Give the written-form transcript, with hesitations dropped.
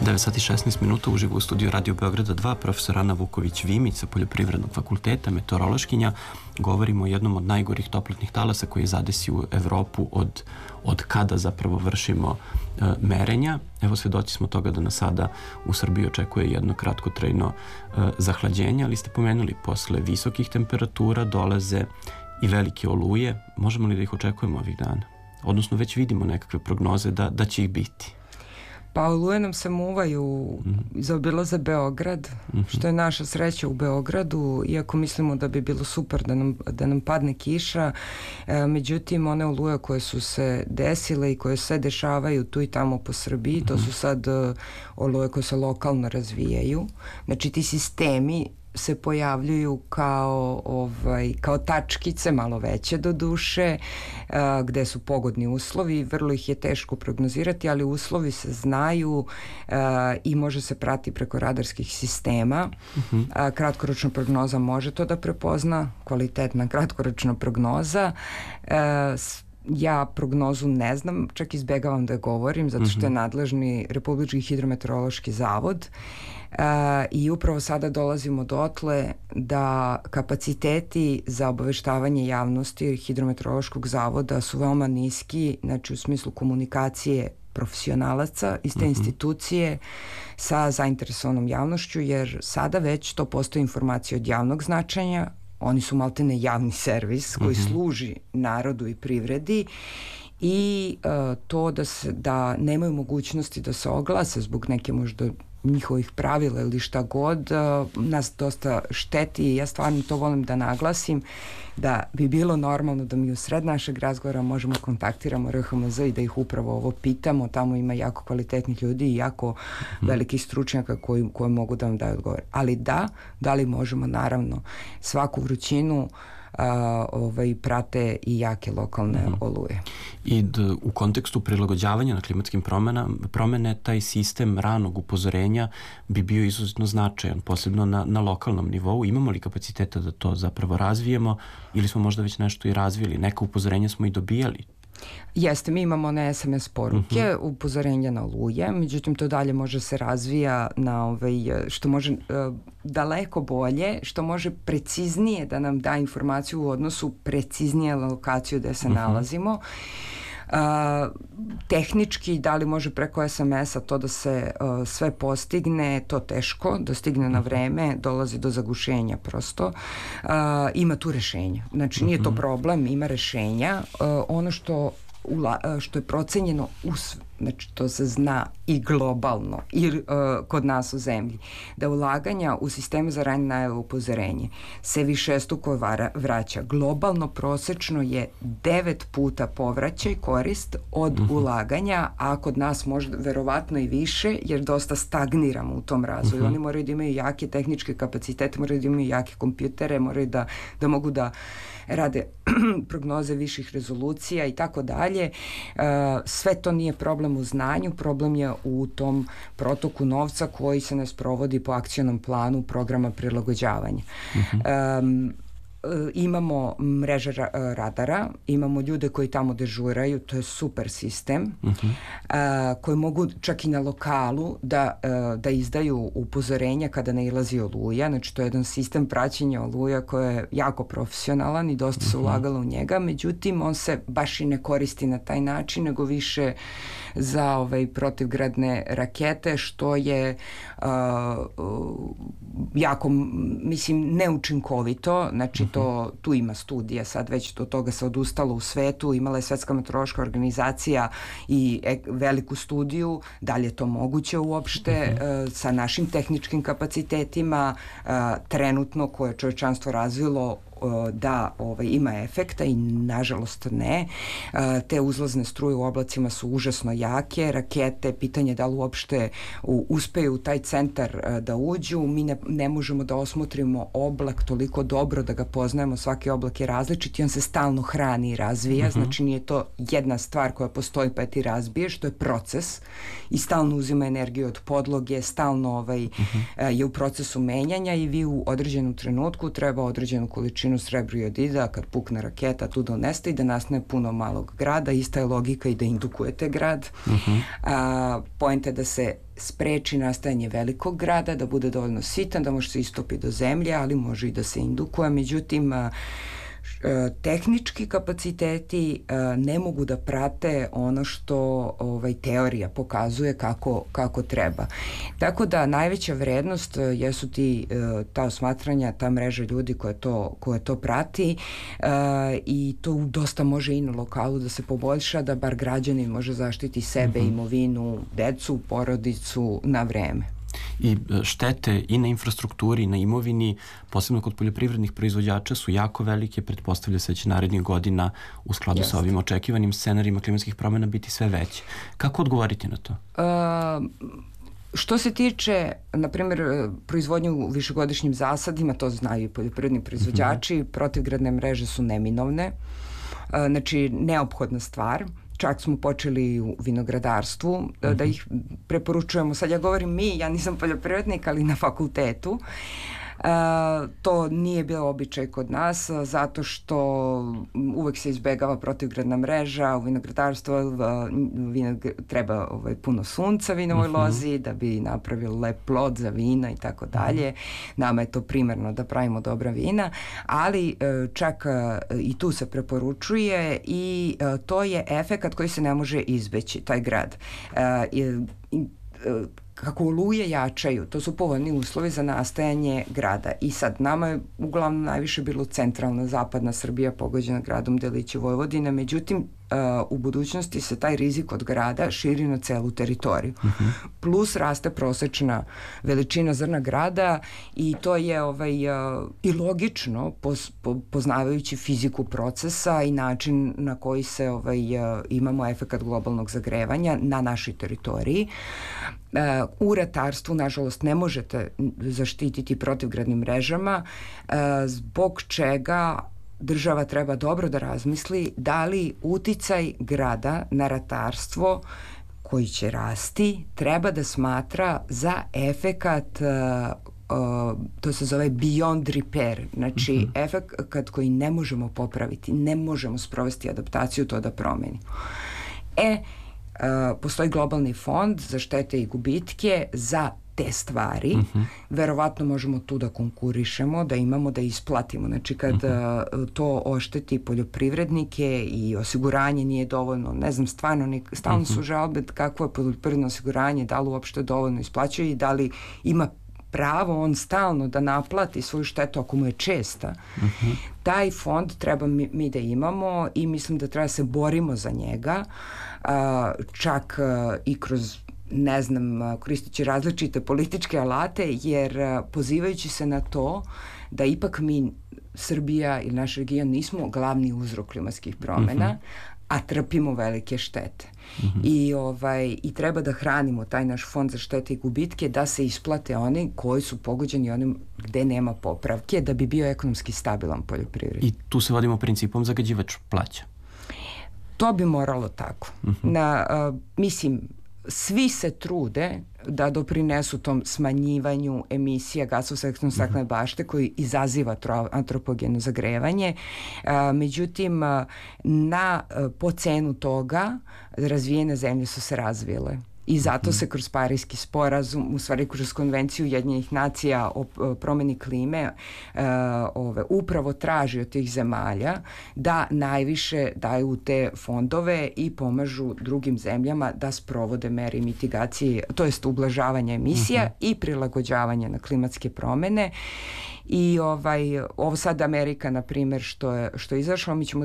9 sati 16 minuta uživo u studiju Radio Beograda 2, profesor Ana Vuković-Vimić sa Poljoprivrednog fakulteta, meteorološkinja. Govorimo o jednom od najgorih toplotnih talasa koji je zadesio Evropu od kada zapravo vršimo merenja. Evo, svedoci smo toga da nas sada u Srbiji očekuje jedno kratkotrajno zahlađenje, ali ste pomenuli posle visokih temperatura dolaze i velike oluje. Možemo li da ih očekujemo ovih dana? Odnosno, već vidimo nekakve prognoze da će ih biti. Pa oluje nam se muvaju, zaobilaze Beograd, što je naša sreća u Beogradu, iako mislimo da bi bilo super da nam padne kiša. Međutim, one oluje koje su se desile i koje se dešavaju tu i tamo po Srbiji, to su sad oluje koje se lokalno razvijaju. Znači, ti sistemi se pojavljuju kao tačkice, malo veće do duše, gde su pogodni uslovi. Vrlo ih je teško prognozirati, ali uslovi se znaju i može se prati preko radarskih sistema. Kratkoročna prognoza može to da prepozna, kvalitetna kratkoročna prognoza. Ja prognozu ne znam, čak izbegavam da govorim, zato što je nadležni Republički hidrometeorološki zavod. I upravo sada dolazimo dotle da kapaciteti za obaveštavanje javnosti Hidrometeorološkog zavoda su veoma niski, znači u smislu komunikacije profesionalaca iz te institucije sa zainteresovanom javnošću, jer sada već to postoji informacija od javnog značenja. Oni su maltene javni servis koji služi narodu i privredi i to da nemaju mogućnosti da se oglase zbog neke možda njihovih pravila ili šta god, nas dosta šteti i ja stvarno to volim da naglasim, da bi bilo normalno da mi u sred našeg razgovora možemo kontaktiramo RHMZ i da ih upravo ovo pitamo. Tamo ima jako kvalitetnih ljudi i jako velikih stručnjaka koji mogu da vam daju odgovor. Ali da li možemo, naravno, svaku vrućinu prate i jake lokalne oluje. I u kontekstu prilagođavanja na klimatskim promene, taj sistem ranog upozorenja bi bio izuzetno značajan, posebno na lokalnom nivou. Imamo li kapaciteta da to zapravo razvijemo ili smo možda već nešto i razvili? Neka upozorenja smo i dobijali. Jeste, mi imamo one SMS poruke, upozorenja na oluje, međutim to dalje može se razvija na što može daleko bolje, što može preciznije da nam da informaciju u odnosu preciznije lokaciju gde se nalazimo. Tehnički, da li može preko SMS-a to da se sve postigne, to teško, da stigne na vreme, dolazi do zagušenja prosto. Ima tu rešenja. Znači, nije to problem, ima rešenja. Ono što je procenjeno znači to se zna i globalno i kod nas u zemlji, da ulaganja u sistemu za ranje najave upozorenje se višestruko vraća. Globalno prosečno je 9 puta povraćaj korist od ulaganja, a kod nas možda verovatno i više, jer dosta stagniramo u tom razvoju. Oni moraju da imaju jake tehničke kapacitete, moraju da imaju jake kompjutere, moraju da mogu da rade prognoze viših rezolucija i tako dalje. Sve to nije problem u znanju, problem je u tom protoku novca koji se ne sprovodi po akcionom planu programa prilagođavanja. Imamo mreže radara, imamo ljude koji tamo dežuraju, to je super sistem, koji mogu čak i na lokalu da izdaju upozorenja kada nailazi oluja. Znači, to je jedan sistem praćenja oluja koji je jako profesionalan i dosta se ulagalo u njega, međutim, on se baš i ne koristi na taj način, nego više za protivgradne rakete, što je jako, mislim, neučinkovito. Znači, tu ima studija, sad već do toga se odustalo u svetu, imala je Svetska meteorološka organizacija i veliku studiju, da li je to moguće uopšte sa našim tehničkim kapacitetima trenutno koje je čovečanstvo razvilo da ima efekta i nažalost ne. Te uzlazne struje u oblacima su užasno jake, rakete, pitanje da li uopšte uspeju u taj centar da uđu. Mi ne možemo da osmotrimo oblak toliko dobro da ga poznajemo, svaki oblak je različit i on se stalno hrani i razvija, znači nije to jedna stvar koja postoji pa ti razbiješ, to je proces i stalno uzima energiju od podloge, stalno je u procesu menjanja i vi u određenom trenutku treba određenu količinu pogođeno Srebro i Odida, kad pukne raketa, tu doneste i da nastane puno malog grada. Ista je logika i da indukujete grad. Poenta je da se spreči nastajanje velikog grada, da bude dovoljno sitan, da može se istopi do zemlje, ali može i da se indukuje. Međutim, tehnički kapaciteti ne mogu da prate ono što teorija pokazuje kako treba. Tako da najveća vrednost jesu ta osmatranja, ta mreža ljudi koja to prati i to dosta može i na lokalu da se poboljša, da bar građanin može zaštiti sebe, imovinu, decu, porodicu na vreme. I štete i na infrastrukturi i na imovini, posebno kod poljoprivrednih proizvođača, su jako velike. Pretpostavlja se da će narednih godina u skladu sa ovim očekivanim scenarijima klimatskih promjena biti sve veće. Kako odgovoriti na to? Što se tiče, na primjer, proizvodnje u višegodišnjim zasadima, to znaju i poljoprivredni proizvođači, protivgradne mreže su neminovne, znači neophodna stvar. Čak smo počeli u vinogradarstvu da ih preporučujemo. Sad ja govorim ja nisam poljoprivrednik, ali na fakultetu. To nije bio običaj kod nas, zato što uvek se izbegava protivgradna mreža. U vinogradarstvu treba puno sunca vinovoj lozi da bi napravili lep plod za vina i tako dalje. Nama je to primarno da pravimo dobra vina, ali čak i tu se preporučuje i to je efekat koji se ne može izbeći, taj grad. Kako oluje jačaju, to su povoljni uslovi za nastajanje grada. I sad, nama je uglavnom najviše bilo centralna, zapadna Srbija pogođena gradom delići Vojvodine, međutim, u budućnosti se taj rizik od grada širi na celu teritoriju. Plus raste prosečna veličina zrna grada i to je i logično poznavajući fiziku procesa i način na koji se imamo efekat globalnog zagrevanja na našoj teritoriji. U ratarstvu, nažalost, ne možete zaštititi protivgradnim mrežama, zbog čega država treba dobro da razmisli da li uticaj grada na ratarstvo koji će rasti treba da smatra za efekat, to se zove beyond repair, znači efekat koji ne možemo popraviti, ne možemo sprovesti adaptaciju to da promeni. Postoji globalni fond za štete i gubitke za te stvari. Verovatno možemo tu da konkurišemo, da imamo, da isplatimo. Znači kad to ošteti poljoprivrednike i osiguranje nije dovoljno, ne znam, stalno su žalbe kakvo je poljoprivredno osiguranje, da li uopšte dovoljno isplaćuje i da li ima pravo on stalno da naplati svoju štetu ako mu je česta. Taj fond treba mi da imamo i mislim da treba se borimo za njega, čak i kroz, ne znam, koristeći različite političke alate, jer pozivajući se na to da ipak mi, Srbija ili naš region, nismo glavni uzrok klimatskih promjena, a trpimo velike štete. I treba da hranimo taj naš fond za štete i gubitke, da se isplate oni koji su pogođeni onim gde nema popravke, da bi bio ekonomski stabilan poljoprivred. I tu se vodimo principom zagađivač plaća. To bi moralo tako. Mislim, svi se trude da doprinesu tom smanjivanju emisija gasova sa efektom staklene bašte koji izaziva antropogeno zagrevanje. Međutim, po cenu toga razvijene zemlje su se razvile. I zato se kroz Parijski sporazum, u stvari kroz konvenciju Ujedinjenih nacija o promeni klime, upravo traži od tih zemalja da najviše daju u te fondove i pomažu drugim zemljama da sprovode mere mitigacije, to jest ublažavanja emisija i prilagođavanja na klimatske promene. I ovo sad Amerika, na primjer, što je izašlo, mi ćemo